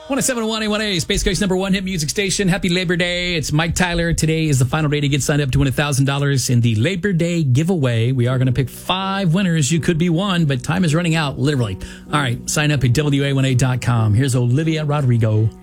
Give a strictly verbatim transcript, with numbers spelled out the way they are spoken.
one oh seven point one A one A, Space Coast's number one hit music station. Happy Labor Day. It's Mike Tyler. Today is the final day to get signed up to win one thousand dollars in the Labor Day giveaway. We are going to pick five winners. You could be one, but time is running out, literally. All right, sign up at W A one A dot com. Here's Olivia Rodrigo.